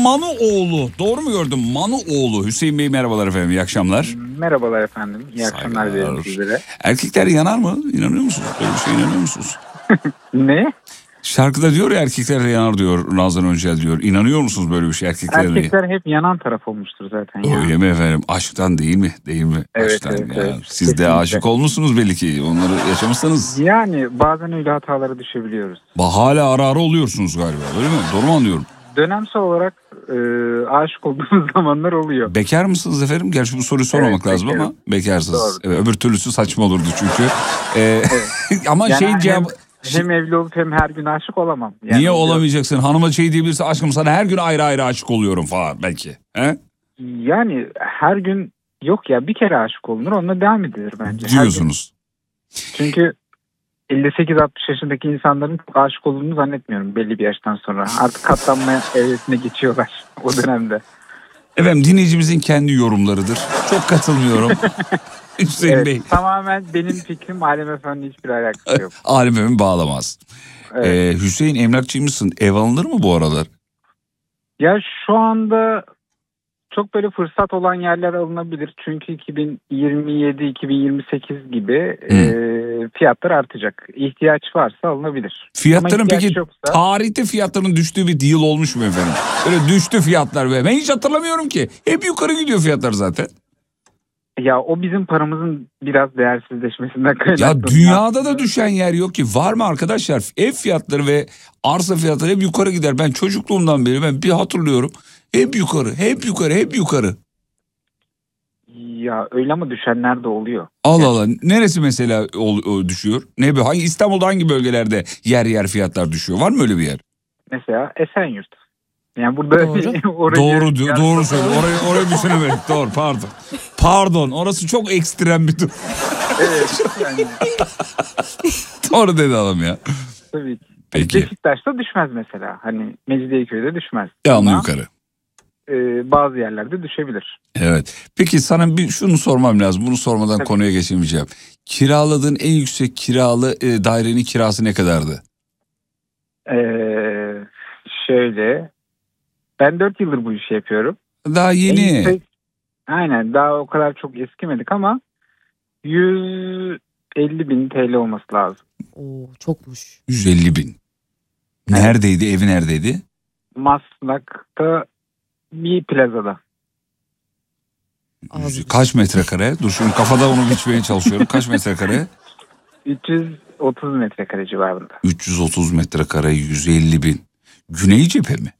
Manuoğlu. Doğru mu gördüm? Manuoğlu. Hüseyin Bey merhabalar efendim. İyi akşamlar. Merhabalar efendim. İyi akşamlar dilerim sizlere. Erkekler yanar mı? İnanıyor musunuz? Böyle bir şey inanıyor musunuz? Ne? Şarkıda diyor ya, erkekler yanar diyor Nazan Öncel diyor. İnanıyor musunuz böyle bir şey? Erkekler hep yanan taraf olmuştur zaten. Öyle mi efendim? Aşktan değil mi? Değil mi? Evet, Aşktan evet, ya. evet. Siz Kesinlikle. de aşık olmuşsunuz belli ki. Onları yaşamışsınız. Yani bazen öyle hatalara düşebiliyoruz. Hala ara ara oluyorsunuz galiba. Öyle mi? Doğru mu anlıyorum? Dönemsel olarak aşık olduğumuz zamanlar oluyor. Bekar mısınız efendim? Gerçi bu soruyu sormamak lazım ama bekarsınız. Evet, öbür türlüsü saçma olurdu çünkü. Ama Yani cevabı... Hem evli olup hem her gün aşık olamam. Yani niye olamayacaksın? Hanıma diyebilirse aşkım sana her gün ayrı ayrı aşık oluyorum falan belki. He? Yani her gün yok ya, bir kere aşık olunur, onunla devam edilir bence. Diyorsunuz. Çünkü 58-60 yaşındaki insanların aşık olduğunu zannetmiyorum belli bir yaştan sonra. Artık katlanma evresine geçiyorlar o dönemde. Efendim dinleyicimizin kendi yorumlarıdır. Çok katılmıyorum. Hüseyin evet, Bey. Tamamen benim fikrim, Alem Efendi hiçbir alakası yok. Alem Efendi bağlamaz. Evet. Hüseyin, emlakçı mısın? Ev alınır mı bu aralar? Ya şu anda çok böyle fırsat olan yerler alınabilir. Çünkü 2027-2028 gibi fiyatlar artacak. İhtiyaç varsa alınabilir. Fiyatların peki yoksa... tarihte fiyatların düştüğü bir deal olmuş mu efendim? Böyle düştü fiyatlar ve ben hiç hatırlamıyorum ki. Hep yukarı gidiyor fiyatlar zaten. Ya o bizim paramızın biraz değersizleşmesinden kaynaklı. Ya dünyada da düşen yer yok ki. Var mı arkadaşlar? Ev fiyatları ve arsa fiyatları hep yukarı gider. Ben çocukluğumdan beri ben bir hatırlıyorum. Hep yukarı, hep yukarı, hep yukarı. Ya öyle ama düşenler de oluyor. Allah Allah. Neresi mesela düşüyor? Hangi İstanbul'da hangi bölgelerde yer fiyatlar düşüyor? Var mı öyle bir yer? Mesela Esenyurt. Yani burada doğru söylüyor. Orayı düşünemedim. Doğru, pardon. Pardon, orası çok ekstrem bir durum. Evet yani. Doğru dedi adam ya. Tabii ki. Peki. Beşiktaş'ta düşmez mesela. Hani Mecidiyeköy'de düşmez. Devamlı yukarı. Bazı yerlerde düşebilir. Evet. Peki sana şunu sormam lazım. Bunu sormadan konuya geçemeyeceğim. Kiraladığın en yüksek kiralı dairenin kirası ne kadardı? Şöyle. Ben 4 yıldır bu işi yapıyorum. Daha yeni. Aynen, daha o kadar çok eskimedik ama 150.000 TL olması lazım. Oo, çokmuş. 150.000. Neredeydi? Evi neredeydi? Maslak'ta bir plazada. Kaç metrekare? Dur şimdi kafada onu biçmeye çalışıyorum. Kaç metrekare? 330 metrekare civarında. 330 metrekare 150.000. Güney cephe mi?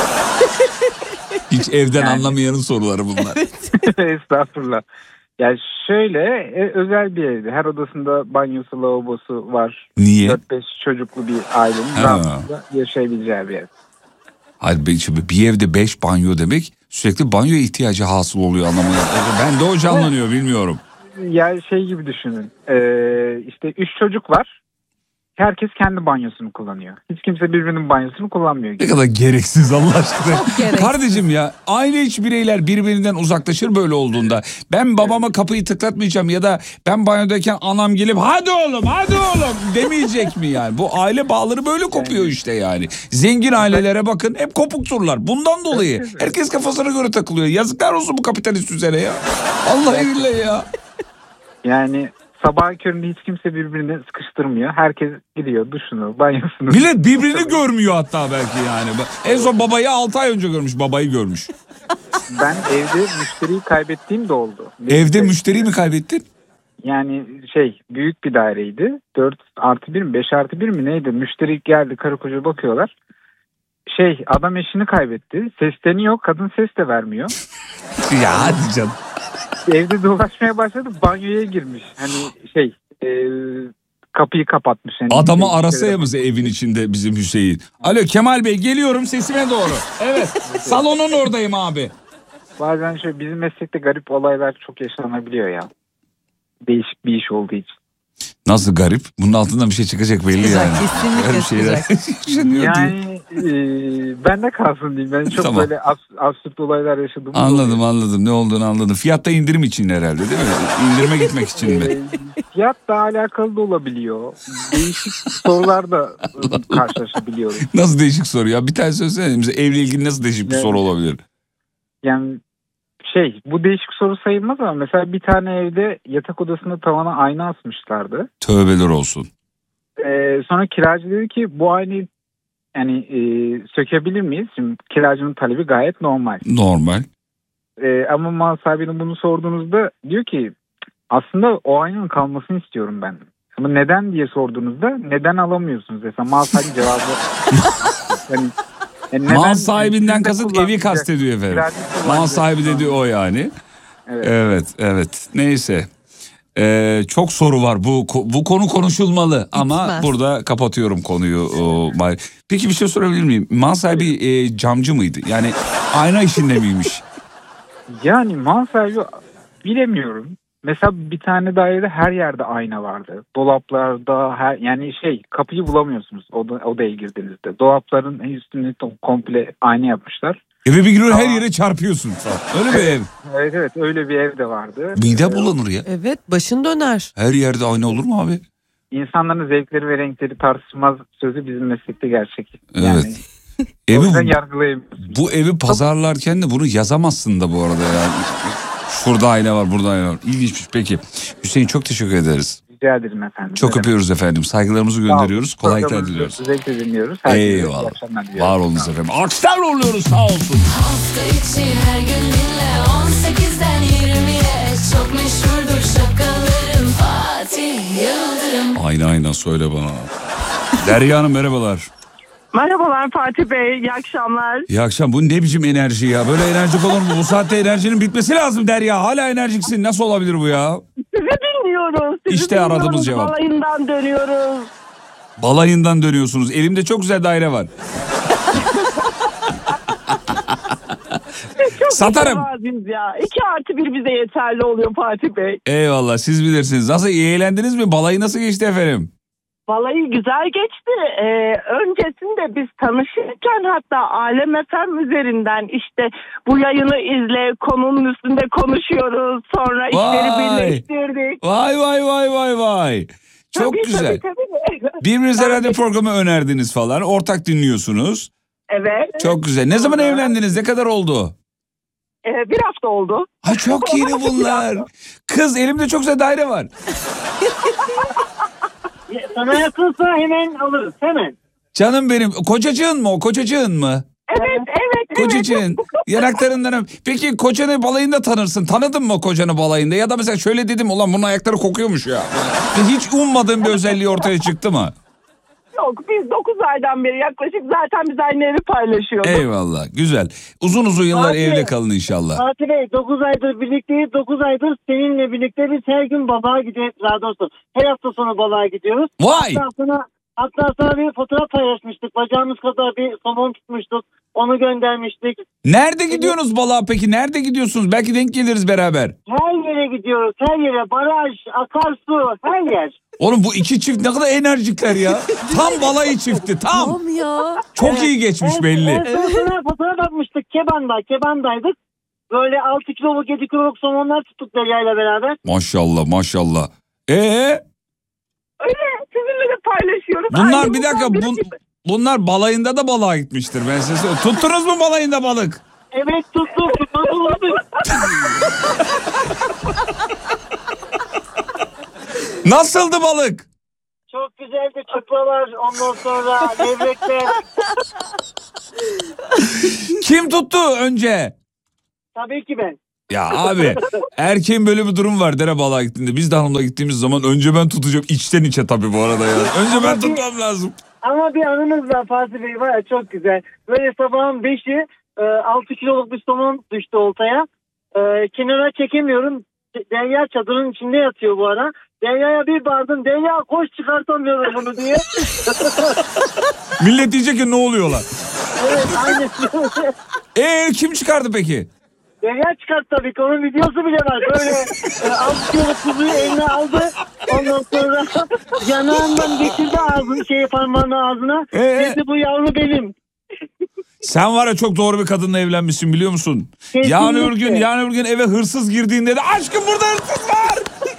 Hiç evden anlamayanın soruları bunlar. Estağfurullah. Yani şöyle, özel bir evdi. Her odasında banyosu, lavabosu var. Niye? 4-5 çocuklu bir ailenin rahatlıkla yaşayabileceği bir ev. Hayır, bir evde 5 banyo demek sürekli banyo ihtiyacı hasıl oluyor anlamına. Ben de o canlanıyor, bilmiyorum. Yani şey gibi düşünün. İşte 3 çocuk var. Herkes kendi banyosunu kullanıyor. Hiç kimse birbirinin banyosunu kullanmıyor. Ne kadar gereksiz Allah aşkına. Gereksiz. Kardeşim ya, aile içi bireyler birbirinden uzaklaşır böyle olduğunda. Ben babama kapıyı tıklatmayacağım ya da ben banyodayken anam gelip hadi oğlum demeyecek mi yani? Bu aile bağları böyle kopuyor işte yani. Zengin ailelere bakın, hep kopukturlar. Bundan dolayı herkes kafasına göre takılıyor. Yazıklar olsun bu kapitalist düzene ya. Vallahi billahi ya. Yani sabah köründe hiç kimse birbirini sıkıştırmıyor. Herkes gidiyor duşunu, banyosunu. Millet birbirini görmüyor hatta belki yani. En son babayı 6 ay önce görmüş, babayı görmüş. Ben evde müşteriyi kaybettiğim de oldu. Evde müşteriyi mi kaybettin? Yani büyük bir daireydi. 4+1 mi 5+1 mi neydi? Müşteri geldi, karı koca bakıyorlar. Adam eşini kaybetti. Sesleniyor, kadın ses de vermiyor. Ya hadi canım. Evde dolaşmaya başladı, banyoya girmiş. Hani kapıyı kapatmış. Yani adamı arasaya mı evin içinde bizim Hüseyin? Alo Kemal Bey, geliyorum sesime doğru. Evet, salonun oradayım abi. Bazen bizim meslekte garip olaylar çok yaşanabiliyor ya. Değişik bir iş olduğu için. Nasıl garip? Bunun altından bir şey çıkacak belli yani. Kesinlikle çıkacak. Yani bende kalsın diyeyim. Ben çok böyle absürt olaylar yaşadım. Anladım, ne olduğunu anladım. Fiyatta indirim için herhalde değil mi? İndirime gitmek için mi? fiyatla alakalı da olabiliyor. Değişik sorular da karşılaşabiliyoruz. Nasıl değişik soru ya? Bir tane söylesene. Mesela evle ilgili nasıl değişik bir soru olabilir? Yani bu değişik soru sayılmaz ama mesela bir tane evde yatak odasında tavana ayna asmışlardı. Tövbeler olsun. Sonra kiracı dedi ki bu aynayı sökebilir miyiz? Şimdi kiracının talebi gayet normal. Normal. Ama mal sahibine bunu sorduğunuzda diyor ki aslında o aynanın kalmasını istiyorum ben. Ama neden diye sorduğunuzda neden alamıyorsunuz desem mal sahibi cevabı. Mal sahibinden kasıt evi kastediyor efendim. Mal sahibi dedi o yani. Evet. Neyse. Çok soru var. Bu konu konuşulmalı ama burada kapatıyorum konuyu. Peki bir şey sorabilir miyim? Mal sahibi camcı mıydı? Yani ayna işinde miymiş? Yani mal sahibi bilemiyorum. Mesela bir tane dairede her yerde ayna vardı. Dolaplarda kapıyı bulamıyorsunuz odaya girdiğinizde. Dolapların üstünde komple ayna yapmışlar. Eve bir giriyor her yere çarpıyorsun falan. Öyle bir ev. Evet öyle bir ev de vardı. Mide bulanır ya. Evet, başın döner. Her yerde ayna olur mu abi? İnsanların zevkleri ve renkleri tartışılmaz sözü bizim meslekte gerçek. Evet. Bu evi pazarlarken de bunu yazamazsın da bu arada yani. Şurada ayna var, burada ayna var. İlginçmiş. Peki. Hüseyin çok teşekkür ederiz. Rica ederim efendim. Çok öpüyoruz efendim. Saygılarımızı gönderiyoruz. Kolaylıklar diliyoruz. Zevkle dinliyoruz. Eyvallah. Var olunuz efendim. Alkışlar oluyoruz, sağ olsun. Hafta içi her gün dinle 18'den 20'ye çok meşhurdur şakalarım Fatih Yıldırım. Aynen söyle bana. Derya Hanım merhabalar. Merhabalar Fatih Bey, iyi akşamlar. İyi akşam. Bu ne biçim enerji ya? Böyle enerjik olur mu? Bu saatte enerjinin bitmesi lazım Derya. Hala enerjiksin. Nasıl olabilir bu ya? Sizi dinliyoruz. İşte aradığımız cevap. Balayından dönüyoruz. Balayından dönüyorsunuz. Elimde çok güzel daire var. Satarım. Ya. 2+1 bize yeterli oluyor Fatih Bey. Eyvallah, siz bilirsiniz. Nasıl, iyi eğlendiniz mi? Balayı nasıl geçti efendim? Balayı güzel geçti. Öncesinde biz tanışırken hatta Alem FM üzerinden işte bu yayını izle, konunun üstünde konuşuyoruz. Sonra işleri birleştirdik. Vay. Çok tabii, güzel. Tabii. Birbirinize radyo programı önerdiniz falan. Ortak dinliyorsunuz. Evet. Çok güzel. Ne zaman evlendiniz? Ne kadar oldu? Bir hafta oldu. Ha, çok yeni bunlar. Kız, elimde çok güzel daire var. Sana yakınsa hemen alırız, hemen. Canım benim. Kocacığın mı o? Kocacığın mı? Evet. Kocacığın. Yanaklarından öp. Peki kocanı balayında tanırsın. Tanıdın mı kocanı balayında? Ya da mesela şöyle dedim, ulan bunun ayakları kokuyormuş ya. Hiç ummadığın bir özelliği ortaya çıktı mı? Yok, biz 9 aydan beri yaklaşık zaten biz aynı evi paylaşıyorduk. Eyvallah, güzel. Uzun yıllar Fatih, evde kalın inşallah. Fatih Bey 9 aydır birlikteyiz. 9 aydır seninle birlikte biz her gün balığa gidiyoruz. Daha doğrusu her hafta sonu balığa gidiyoruz. Vay! Hatta sana bir fotoğraf paylaşmıştık. Bacağımız kadar bir somon tutmuştuk. Onu göndermiştik. Nerede gidiyorsunuz balığa peki? Nerede gidiyorsunuz? Belki denk geliriz beraber. Her yere gidiyoruz. Her yere. Baraj, akarsu, her yer. Oğlum bu iki çift ne kadar enerjikler ya. Tam balayı çifti, tam. Tamam ya. Çok iyi geçmiş belli. Fotoğraf bakmıştık. Kebandaydık. Böyle 6 kiloluk 7 kiloluk somonlar tuttuk Derya'yla beraber. Maşallah. Öyle sizinle de paylaşıyoruz. Bunlar Aynı bir dakika bunlar balayında da balığa gitmiştir ben size söyleyeyim. Tuttunuz mu balayında balık? Evet tuttuk. Nasıldı balık? Çok güzeldi, çupralar, ondan sonra levrekler. Kim tuttu önce? Tabii ki ben. Ya abi, erkeğin böyle bir durum var dere balığa gittiğinde. Biz de hanımla gittiğimiz zaman önce ben tutacağım, içten içe tabii bu arada ya. Önce ben tutmam lazım. Ama bir anımız var Fatih Bey, var ya, çok güzel. Böyle sabahın 5'i 6 kiloluk bir somon düştü oltaya. Kenara çekemiyorum. Derya çadırın içinde yatıyor bu ara. Derya'ya bir bağırdım. Derya koş, çıkartamıyorum bunu diye. Millet diyecek ki ne oluyorlar? Evet, aynen. Kim çıkardı peki? Derya çıkarttı tabii ki. Onun videosu bile var. Böyle 6 kiloluk kuzuyu eline aldı. Ondan sonra yanağından geçirdi parmağını ağzına. Dedi bu yavru benim. Sen var ya, çok doğru bir kadınla evlenmişsin biliyor musun? Kesinlikle. Yarın öbür gün eve hırsız girdiğinde de aşkım burada hırsız var.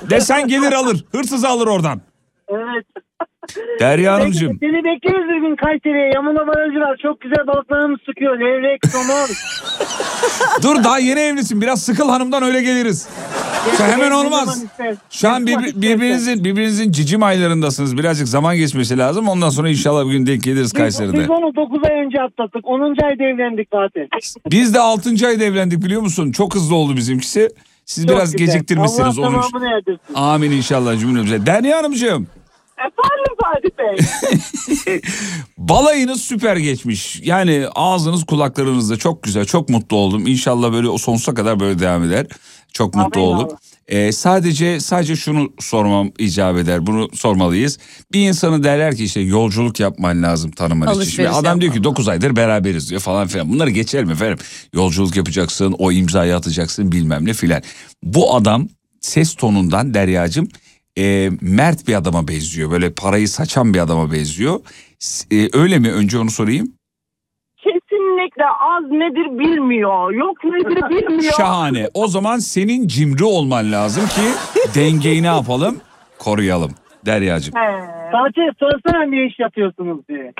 Desen gelir alır. Hırsızı alır oradan. Evet. Derya Hanımcığım. Seni bekleriz bir gün Kayseri'ye. Yamula barajı var. Çok güzel balıklarımız sıkıyor. Levrek, somon. Dur daha yeni evlisin. Biraz sıkıl hanımdan öyle geliriz. Hemen olmaz. Şu an birbirinizin cicim aylarındasınız. Birazcık zaman geçmesi lazım. Ondan sonra inşallah bir gün denk geliriz Kayseri'de. Biz onu 9 ay önce atlattık. 10. ayda evlendik Fatih. Biz de 6. ayda evlendik biliyor musun? Çok hızlı oldu bizimkisi. Siz Çok biraz güzel. geciktirmişsiniz. Allah Onu. tamamını erdirsin. Amin inşallah cümlemize. Derya Hanımcığım. Efendim Fatih Bey. Balayınız süper geçmiş. Yani ağzınız kulaklarınızda çok güzel, çok mutlu oldum. İnşallah böyle o sonsuza kadar böyle devam eder. Çok mutlu oldum. Sadece şunu sormam icap eder. Bunu sormalıyız. Bir insanı derler ki işte yolculuk yapman lazım tanıman için. Alışveriş Şimdi adam diyor ki yapman 9 aydır beraberiz diyor falan filan. Bunları geçelim efendim. Yolculuk yapacaksın, o imzayı atacaksın bilmem ne filan. Bu adam ses tonundan Deryacığım mert bir adama benziyor. Böyle parayı saçan bir adama benziyor. Öyle mi? Önce onu sorayım. Kesinlikle az nedir bilmiyor. Yok nedir bilmiyor. Şahane. O zaman senin cimri olman lazım ki dengeyi ne yapalım? Koruyalım. Deryacığım. Fatih sorsana ne iş yapıyorsunuz diye.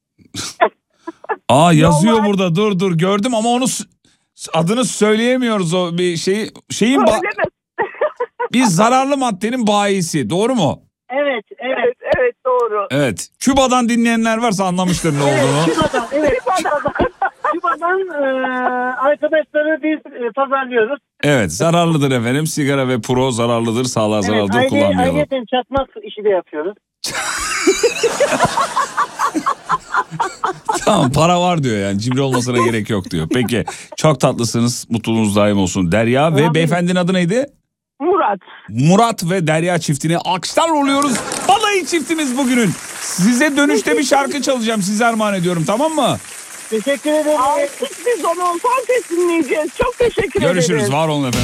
Aa yazıyor burada. Dur gördüm ama onu adını söyleyemiyoruz o bir şeyin Söyleme. bir zararlı maddenin bayisi. Doğru mu? Evet. Evet doğru. Evet. Küba'dan dinleyenler varsa anlamıştır ne olduğunu. Küba'dan arkadaşları biz pazarlıyoruz. Evet, zararlıdır efendim. Sigara ve pro zararlıdır. Sağlığa zararlıdır. Kullanmayalım. Ayrıca çakmak işi de yapıyoruz. Tamam para var diyor yani. Cimri olmasına gerek yok diyor. Peki çok tatlısınız. Mutluluğunuz daim olsun. Derya ve beyefendinin adı neydi? Murat. Murat ve Derya çiftine alkışlar oluyoruz. Balayı çiftimiz bugünün. Size dönüşte bir şarkı çalacağım. Size armağan ediyorum tamam mı? Teşekkür ederim. Artık biz onu son dinleyeceğiz. Çok teşekkür ederiz. Görüşürüz. Var olun efendim.